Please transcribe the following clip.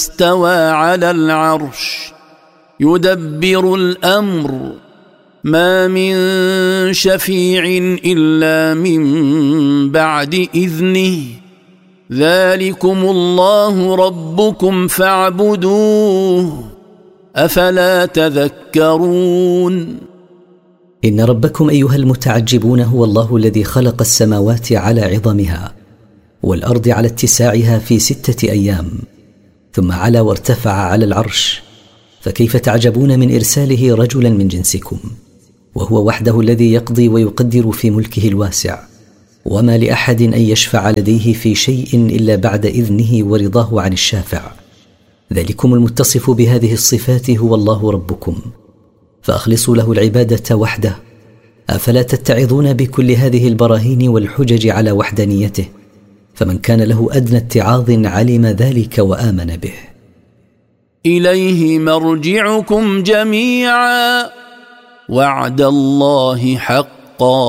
استوى على العرش يدبر الأمر ما من شفيع إلا من بعد إذنه ذلكم الله ربكم فاعبدوه أفلا تذكرون. إن ربكم أيها المتعجبون هو الله الذي خلق السماوات على عظمها والأرض على اتساعها في 6 أيام ثم علا وارتفع على العرش، فكيف تعجبون من إرساله رجلا من جنسكم؟ وهو وحده الذي يقضي ويقدر في ملكه الواسع، وما لأحد أن يشفع لديه في شيء إلا بعد إذنه ورضاه عن الشافع. ذلكم المتصف بهذه الصفات هو الله ربكم، فأخلصوا له العبادة وحده. أفلا تتعظون بكل هذه البراهين والحجج على وحدانيته؟ فمن كان له أدنى اتعاظ علم ذلك وآمن به. إليه مرجعكم جميعا وعد الله حقا